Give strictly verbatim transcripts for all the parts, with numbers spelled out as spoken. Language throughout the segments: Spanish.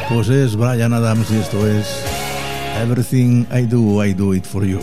Pues es Bryan Adams y esto es Everything I Do, I Do It For You.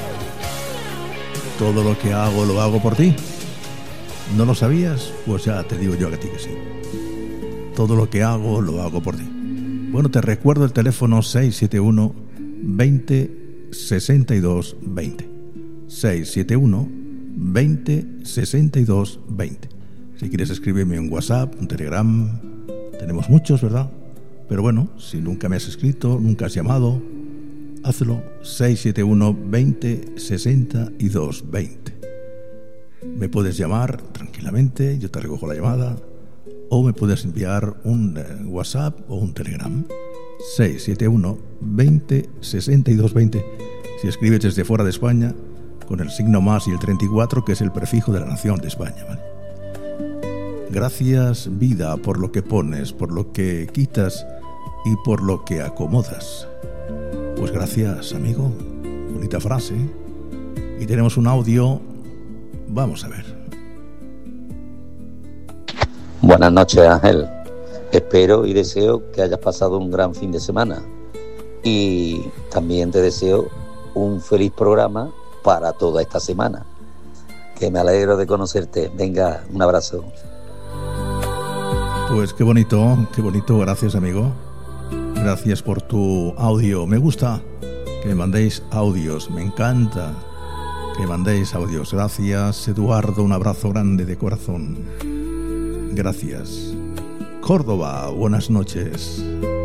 Todo lo que hago, lo hago por ti. ¿No lo sabías? Pues ya te digo yo a ti que sí. Todo lo que hago, lo hago por ti. Bueno, te recuerdo el teléfono seis siete uno, veinte, sesenta y dos, veinte. seis siete uno, veinte, sesenta y dos, veinte. Si quieres escribirme un WhatsApp, un Telegram, tenemos muchos, ¿verdad? Pero bueno, si nunca me has escrito, nunca has llamado, hazlo. seis siete uno, veinte, sesenta y dos, veinte. Me puedes llamar tranquilamente, yo te recojo la llamada, o me puedes enviar un eh, WhatsApp o un Telegram. seis siete uno, veinte, sesenta y dos, veinte. Si escribes desde fuera de España, con el signo más y el treinta y cuatro, que es el prefijo de la nación de España, ¿vale? Gracias, vida, por lo que pones, por lo que quitas y por lo que acomodas. Pues gracias, amigo. Bonita frase. Y tenemos un audio. Vamos a ver. Buenas noches, Ángel. Espero y deseo que hayas pasado un gran fin de semana. Y también te deseo un feliz programa para toda esta semana. Que me alegro de conocerte. Venga, un abrazo. Pues qué bonito, qué bonito. Gracias, amigo. Gracias por tu audio. Me gusta que me mandéis audios. Me encanta que me mandéis audios. Gracias, Eduardo. Un abrazo grande de corazón. Gracias. Córdoba, buenas noches.